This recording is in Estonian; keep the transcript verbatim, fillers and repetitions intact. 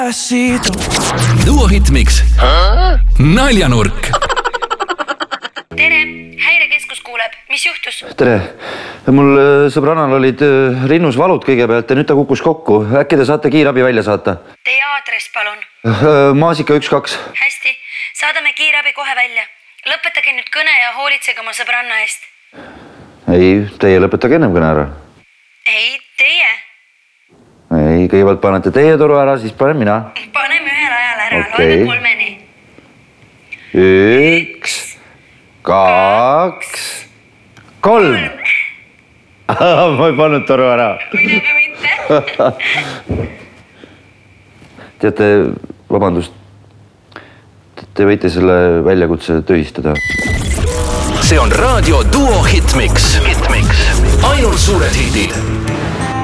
Duo Hitmix Naljanurk. Tere, häirekeskus kuuleb. Mis juhtus? Tere, mul sõbrannal olid rinnus valud kõigepealt ja nüüd ta kukkus kokku. Äkki te saate kiirabi välja saata? Teie aadress, palun. Maasika üks kaks. Hästi, saadame kiirabi kohe välja. Lõpetage nüüd kõne ja hoolitsege oma sõbranna eest. Ei, teie lõpetage ennem kõne ära. Ei, teie. Ei, kõigepealt panete teie toru ära, siis panen mina. Paneme ühel ajal ära, okay. Loeme kolmeni. Üks, kaks, kolm. Ma ei pannud toru ära. Muidugi mitte. Teate, vabandust, te võite selle väljakutse tühistada. See on raadio Duo Hitmix. Hitmix. Ainult suured hidid.